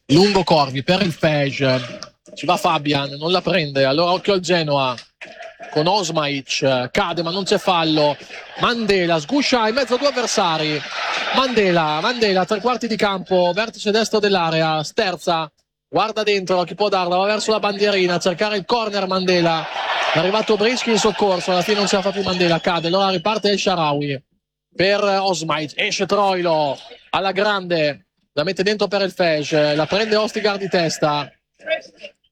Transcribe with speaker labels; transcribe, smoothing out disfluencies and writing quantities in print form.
Speaker 1: lungo Corvi per il Fej, ci va Fabian, non la prende, allora occhio al Genoa con Osmaic, cade ma non c'è fallo. Mandela sguscia in mezzo a due avversari. Mandela, tre quarti di campo, vertice destro dell'area, sterza, guarda dentro, chi può darla, va verso la bandierina, a cercare il corner Mandela. È arrivato Brischi in soccorso, alla fine non ce la fa più Mandela, cade, allora riparte El Shaarawy per Osmaic, esce Troilo alla grande, la mette dentro per il Fej, la prende Ostigar di testa,